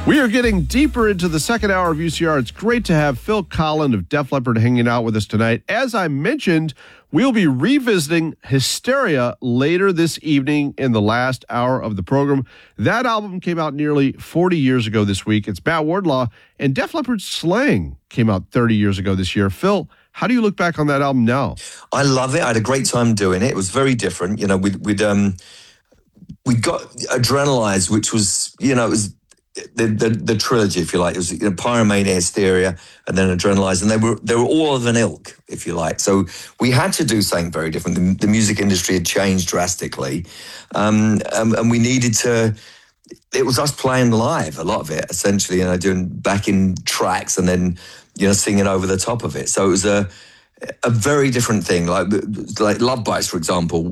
We are getting deeper into the second hour of UCR. It's great to have Phil Collen of Def Leppard hanging out with us tonight. As I mentioned, we'll be revisiting Hysteria later this evening in the last hour of the program. That album came out nearly 40 years ago this week. It's Matt Wardlaw, and Def Leppard's Slang came out 30 years ago this year. Phil, how do you look back on that album now? I love it. I had a great time doing it. It was very different. You know, we'd got Adrenalize, which was, you know, it was the trilogy, if you like. It was, you know, Pyromania, Hysteria, and then Adrenalize, and they were all of an ilk, if you like. So we had to do something very different. The music industry had changed drastically, and we needed to. It was us playing live, a lot of it, essentially, you know, doing backing tracks and then, you know, singing over the top of it. So it was a very different thing. Like Love Bites, for example,